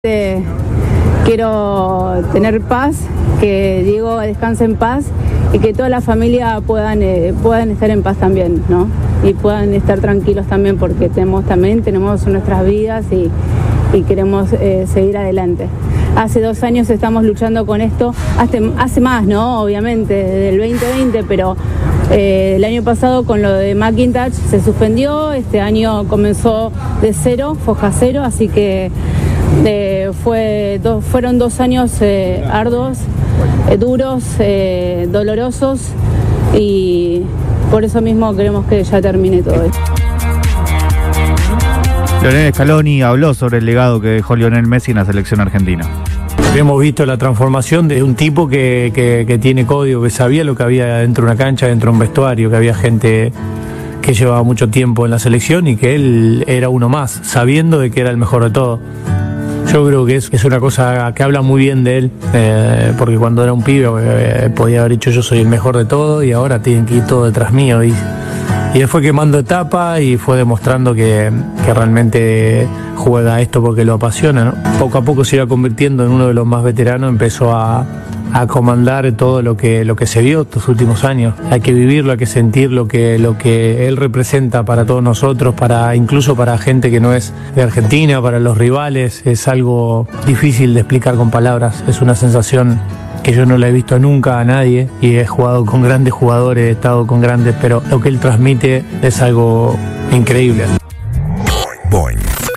Quiero tener paz, que Diego descanse en paz y que toda la familia puedan estar en paz también, ¿no? Y puedan estar tranquilos también, porque tenemos nuestras vidas y queremos seguir adelante. Hace 2 años estamos luchando con esto, hace más, ¿no? Obviamente, desde el 2020, pero el año pasado con lo de Macintosh se suspendió, este año comenzó de cero, foja cero, así que fueron 2 años arduos, duros, dolorosos, y por eso mismo queremos que ya termine todo esto. Lionel Scaloni habló sobre el legado que dejó Lionel Messi en la selección argentina. Hemos visto la transformación de un tipo que tiene código, que sabía lo que había dentro de una cancha, dentro de un vestuario, que había gente que llevaba mucho tiempo en la selección y que él era uno más, sabiendo de que era el mejor de todo. Yo creo que es una cosa que habla muy bien de él, porque cuando era un pibe podía haber dicho yo soy el mejor de todo y ahora tienen que ir todo detrás mío. Y él fue quemando etapas y fue demostrando que realmente juega esto porque lo apasiona, ¿no? Poco a poco se iba convirtiendo en uno de los más veteranos, empezó a comandar todo lo que se vio estos últimos años. Hay que vivirlo, hay que sentir lo que él representa para todos nosotros, incluso para gente que no es de Argentina, para los rivales. Es algo difícil de explicar con palabras, es una sensación que yo no la he visto nunca a nadie, y he jugado con grandes jugadores, he estado con grandes, pero lo que él transmite es algo increíble. Boing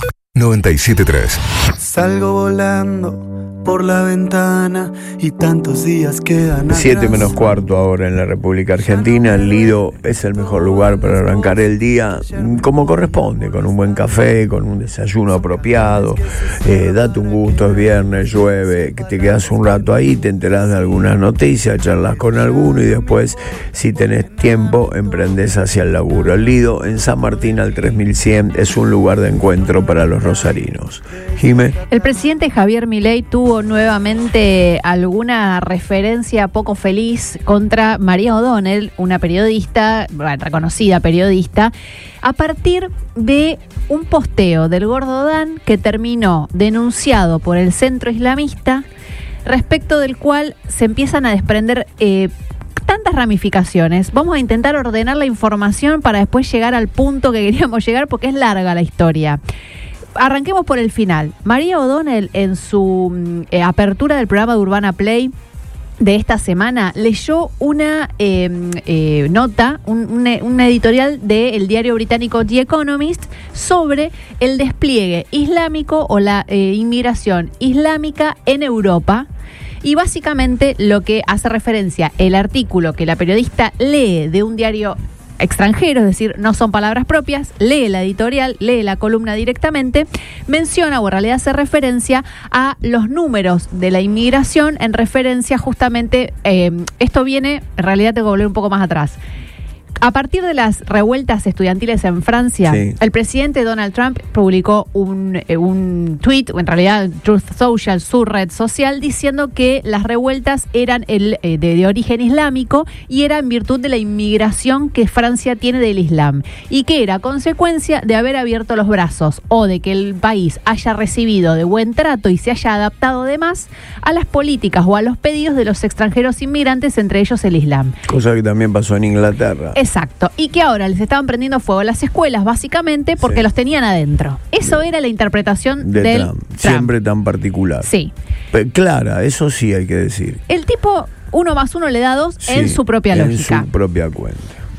97.3. Salgo volando por la ventana y tantos días quedan atrás. 7:15 ahora en la República Argentina. El Lido es el mejor lugar para arrancar el día como corresponde, con un buen café, con un desayuno apropiado. Date un gusto, es viernes, llueve, que te quedas un rato ahí, te enterás de algunas noticias, charlas con alguno y después, si tenés tiempo, emprendés hacia el laburo. El Lido en San Martín al 3100 es un lugar de encuentro para los rosarinos. Jimé. El presidente Javier Milei tuvo nuevamente alguna referencia poco feliz contra María O'Donnell, una periodista, reconocida periodista, a partir de un posteo del Gordo Dan que terminó denunciado por el centro islamista, respecto del cual se empiezan a desprender tantas ramificaciones. Vamos a intentar ordenar la información para después llegar al punto que queríamos llegar, porque es larga la historia. Arranquemos por el final. María O'Donnell, en su apertura del programa de Urbana Play de esta semana, leyó una nota, un editorial del diario británico The Economist sobre el despliegue islámico o la inmigración islámica en Europa. Y básicamente lo que hace referencia el artículo que la periodista lee de un diario extranjero, es decir, no son palabras propias, lee la editorial, lee la columna directamente, menciona o en realidad hace referencia a los números de la inmigración en referencia justamente, esto viene, en realidad tengo que volver un poco más atrás. A partir de las revueltas estudiantiles en Francia, sí, el presidente Donald Trump publicó un tweet, o en realidad Truth Social, su red social, diciendo que las revueltas eran de origen islámico y era en virtud de la inmigración que Francia tiene del Islam, y que era consecuencia de haber abierto los brazos o de que el país haya recibido de buen trato y se haya adaptado de más a las políticas o a los pedidos de los extranjeros inmigrantes, entre ellos el Islam. Cosa que también pasó en Inglaterra. Exacto, y que ahora les estaban prendiendo fuego a las escuelas básicamente porque los tenían adentro. Eso era la interpretación del Trump. Siempre tan particular. Sí. Clara, eso sí hay que decir. El tipo 1 más 1 le da 2 en su propia lógica. En su propia cuenta.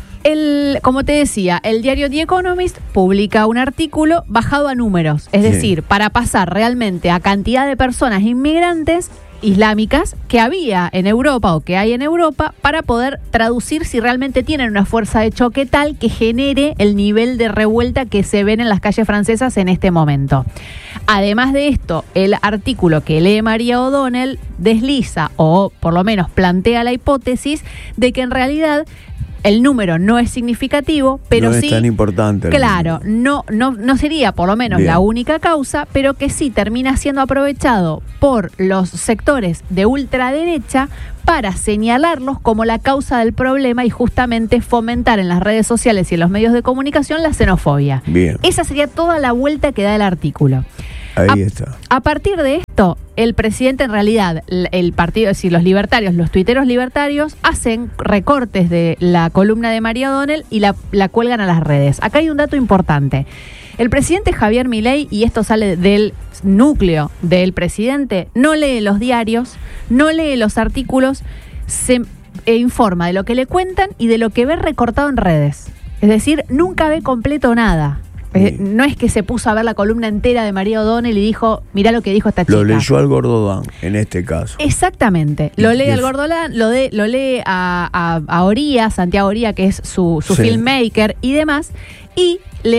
Como te decía, el diario The Economist publica un artículo bajado a números. Es decir, para pasar realmente a cantidad de personas inmigrantes islámicas que había en Europa o que hay en Europa, para poder traducir si realmente tienen una fuerza de choque tal que genere el nivel de revuelta que se ven en las calles francesas en este momento. Además de esto, el artículo que lee María O'Donnell desliza, o por lo menos plantea la hipótesis de que en realidad el número no es significativo, pero sí... No es tan importante. Claro, no sería por lo menos la única causa, pero que sí termina siendo aprovechado por los sectores de ultraderecha para señalarlos como la causa del problema y justamente fomentar en las redes sociales y en los medios de comunicación la xenofobia. Bien. Esa sería toda la vuelta que da el artículo. Ahí está. A partir de esto, el presidente, en realidad, el partido, es decir, los libertarios, los tuiteros libertarios, hacen recortes de la columna de María O'Donnell y la cuelgan a las redes. Acá hay un dato importante. El presidente Javier Milei, y esto sale del núcleo del presidente, no lee los diarios, no lee los artículos, se informa de lo que le cuentan y de lo que ve recortado en redes. Es decir, nunca ve completo nada. No es que se puso a ver la columna entera de María O'Donnell y dijo, mirá lo que dijo esta chica. Lo leyó al Gordodán, en este caso. Exactamente. Lo lee al Gordodán, lo lee a Oría, Santiago Oría, que es su filmmaker y demás, y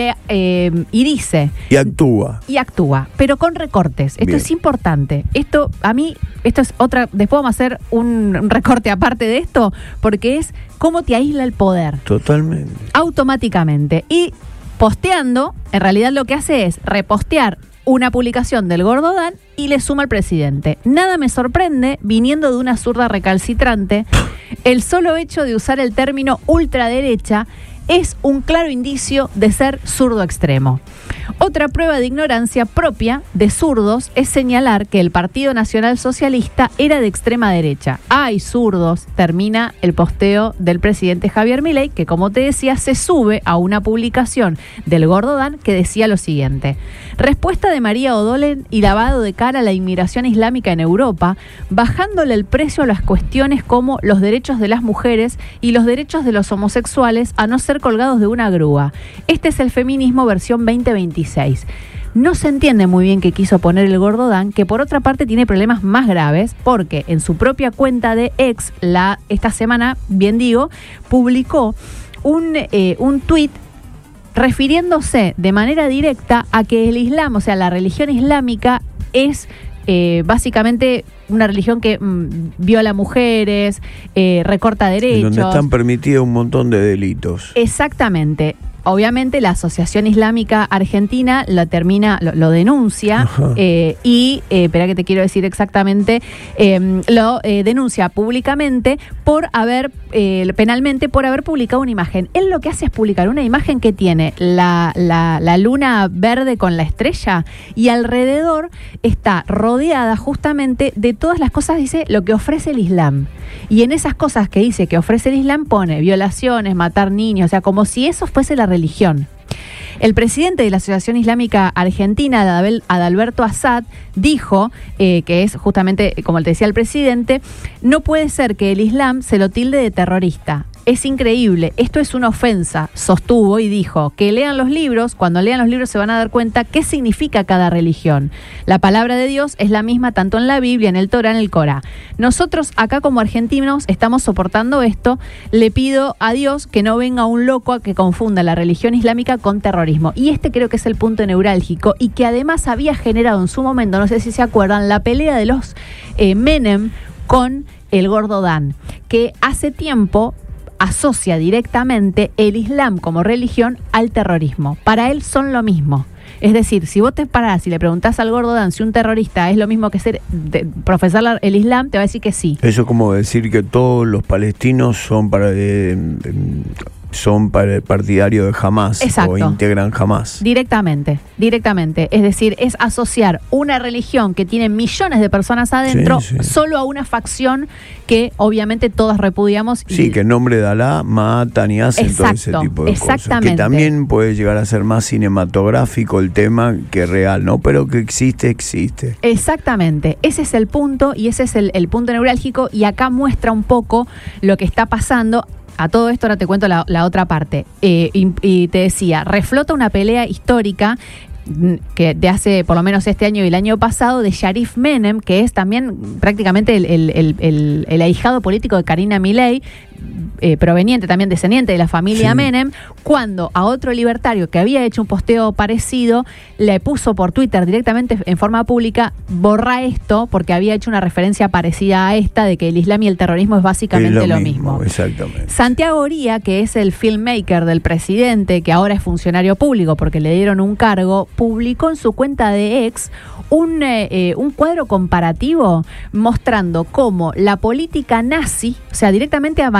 dice. Y actúa. Pero con recortes. Esto Bien. es importante. Esto es otra. Después vamos a hacer un recorte aparte de esto, porque es cómo te aísla el poder. Totalmente. Automáticamente. Y posteando, en realidad lo que hace es repostear una publicación del Gordodán y le suma al presidente. Nada me sorprende, viniendo de una zurda recalcitrante, el solo hecho de usar el término ultraderecha es un claro indicio de ser zurdo extremo. Otra prueba de ignorancia propia de zurdos es señalar que el Partido Nacional Socialista era de extrema derecha. ¡Ay, zurdos! Termina el posteo del presidente Javier Milei, que, como te decía, se sube a una publicación del Gordodán que decía lo siguiente: respuesta de María O'Donnell y lavado de cara a la inmigración islámica en Europa, bajándole el precio a las cuestiones como los derechos de las mujeres y los derechos de los homosexuales a no ser colgados de una grúa. Este es el feminismo versión 2026. No se entiende muy bien qué quiso poner el Gordodán, que por otra parte tiene problemas más graves, porque en su propia cuenta de X, esta semana, bien digo, publicó un tuit refiriéndose de manera directa a que el Islam, o sea, la religión islámica, es básicamente una religión que viola mujeres, recorta derechos. Donde están permitidos un montón de delitos. Exactamente. Obviamente la Asociación Islámica Argentina lo denuncia y, espera que te quiero decir exactamente, lo denuncia públicamente penalmente por haber publicado una imagen. Él lo que hace es publicar una imagen que tiene la luna verde con la estrella y alrededor está rodeada justamente de todas las cosas, dice, lo que ofrece el Islam. Y en esas cosas que dice que ofrece el Islam pone violaciones, matar niños, o sea, como si eso fuese la religión. El presidente de la Asociación Islámica Argentina, Adalberto Assad, dijo, que es justamente, como te decía el presidente, no puede ser que el Islam se lo tilde de terrorista. Es increíble, esto es una ofensa, sostuvo y dijo que lean los libros, cuando lean los libros se van a dar cuenta qué significa cada religión. La palabra de Dios es la misma tanto en la Biblia, en el Torá, en el Corá. Nosotros acá como argentinos estamos soportando esto, le pido a Dios que no venga un loco a que confunda la religión islámica con terrorismo. Y este creo que es el punto neurálgico y que además había generado en su momento, no sé si se acuerdan, la pelea de los Menem con el Gordodán, que hace tiempo asocia directamente el Islam como religión al terrorismo. Para él son lo mismo. Es decir, si vos te parás y le preguntás al Gordodán si un terrorista es lo mismo que profesar el Islam, te va a decir que sí. Eso es como decir que todos los palestinos son partidarios de Hamás. Exacto. O integran Hamás. Directamente. Es decir, es asociar una religión que tiene millones de personas adentro solo a una facción que obviamente todos repudiamos. Sí, que en nombre de Alá matan y hacen todo ese tipo de cosas. Que también puede llegar a ser más cinematográfico el tema que real, ¿no? Pero que existe. Exactamente. Ese es el punto y ese es el punto neurálgico y acá muestra un poco lo que está pasando. A todo esto ahora te cuento la otra parte. Y te decía, reflota una pelea histórica que de hace por lo menos este año y el año pasado de Sharif Menem, que es también prácticamente el ahijado político de Karina Milei, proveniente también, descendiente de la familia Menem, cuando a otro libertario que había hecho un posteo parecido le puso por Twitter directamente en forma pública: borra esto, porque había hecho una referencia parecida a esta de que el Islam y el terrorismo es básicamente lo mismo. Exactamente. Santiago Oría, que es el filmmaker del presidente, que ahora es funcionario público porque le dieron un cargo, publicó en su cuenta de X un cuadro comparativo mostrando cómo la política nazi, o sea, directamente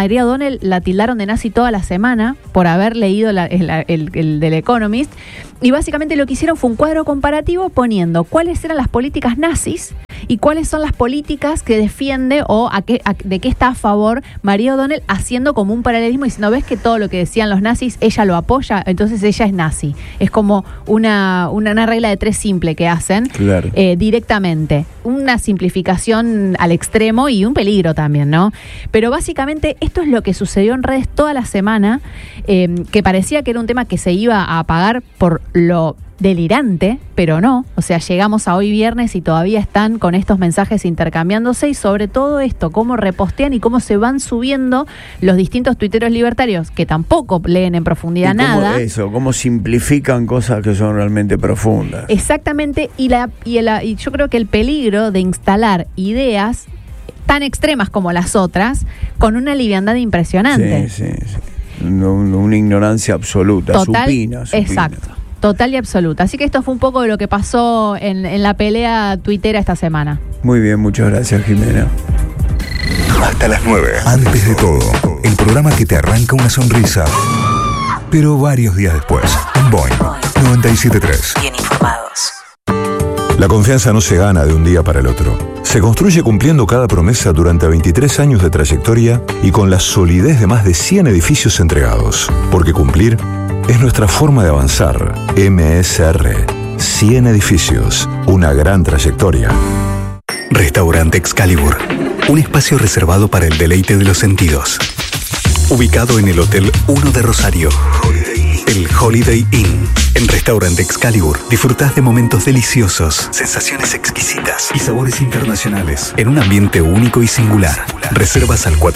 María O'Donnell la tildaron de nazi toda la semana por haber leído el del Economist, y básicamente lo que hicieron fue un cuadro comparativo poniendo cuáles eran las políticas nazis y cuáles son las políticas que defiende o de qué está a favor María O'Donnell, haciendo como un paralelismo y diciendo, ves que todo lo que decían los nazis ella lo apoya, entonces ella es nazi. Es como una regla de 3 simple que hacen, claro, directamente. Una simplificación al extremo y un peligro también, ¿no? Pero básicamente esto es lo que sucedió en redes toda la semana, que parecía que era un tema que se iba a apagar por lo delirante, pero no. O sea, llegamos a hoy viernes y todavía están con estos mensajes intercambiándose, y sobre todo esto, cómo repostean y cómo se van subiendo los distintos tuiteros libertarios que tampoco leen en profundidad nada. Cómo simplifican cosas que son realmente profundas. Exactamente, y yo creo que el peligro de instalar ideas tan extremas como las otras con una liviandad impresionante. Sí. Una ignorancia absoluta, total, supina. Exacto. Total y absoluta. Así que esto fue un poco de lo que pasó en la pelea tuitera esta semana. Muy bien, muchas gracias, Jimena. Hasta las 9. Antes de todo, el programa que te arranca una sonrisa, pero varios días después. En Boing 97.3. Bien informados. La confianza no se gana de un día para el otro. Se construye cumpliendo cada promesa durante 23 años de trayectoria y con la solidez de más de 100 edificios entregados. Porque cumplir es nuestra forma de avanzar. MSR. 100 edificios. Una gran trayectoria. Restaurante Excalibur. Un espacio reservado para el deleite de los sentidos. Ubicado en el Hotel 1 de Rosario. El Holiday Inn. En Restaurante Excalibur disfrutás de momentos deliciosos, sensaciones exquisitas y sabores internacionales en un ambiente único y singular. Reservas al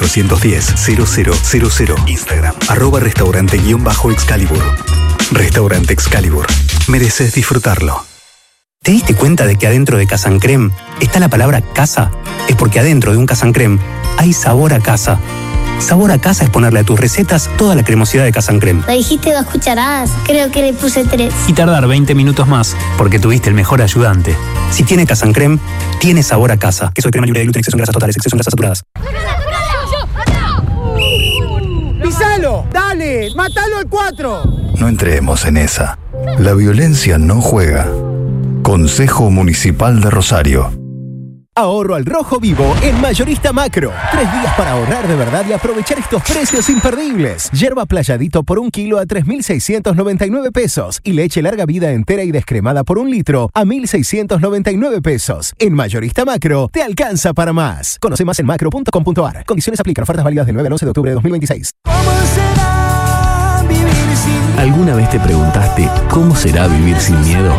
410-0000. Instagram @restaurante_Excalibur. Restaurante Excalibur. Mereces disfrutarlo. ¿Te diste cuenta de que adentro de Casa Crème está la palabra casa? Es porque adentro de un Casa Crème hay sabor a casa. Sabor a casa es ponerle a tus recetas toda la cremosidad de Casa Crème. Me dijiste 2 cucharadas, creo que le puse 3. Y tardar 20 minutos más, porque tuviste el mejor ayudante. Si tiene Casa Crème, tiene sabor a casa. Queso de crema libre de gluten, exceso en grasas totales, exceso en grasas saturadas. ¡Pisalo! ¡Dale! ¡Mátalo al 4! No entremos en esa. La violencia no juega. Consejo Municipal de Rosario. Ahorro al rojo vivo en Mayorista Macro. 3 días para ahorrar de verdad y aprovechar estos precios imperdibles. Yerba Playadito por 1 kilo a 3.699 pesos. Y leche larga vida entera y descremada por 1 litro a 1.699 pesos. En Mayorista Macro te alcanza para más. Conoce más en macro.com.ar. Condiciones aplican. Ofertas válidas del 9 al 11 de octubre de 2026. ¿Alguna vez te preguntaste cómo será vivir sin miedo?